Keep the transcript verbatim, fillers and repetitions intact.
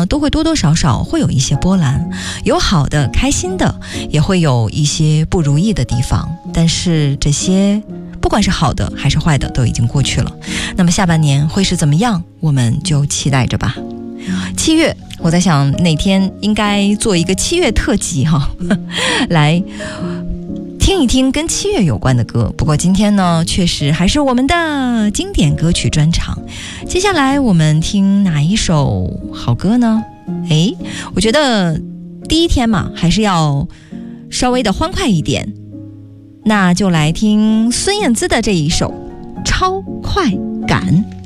呢，都会多多少少会有一些波澜，有好的开心的，也会有一些不如意的地方，但是这些不管是好的还是坏的都已经过去了。那么下半年会是怎么样，我们就期待着吧。七月，我在想哪天应该做一个七月特辑哈，来听一听跟七月有关的歌。不过今天呢，确实还是我们的经典歌曲专场。接下来我们听哪一首好歌呢？诶，我觉得第一天嘛，还是要稍微的欢快一点，那就来听孙燕姿的这一首《超快感》。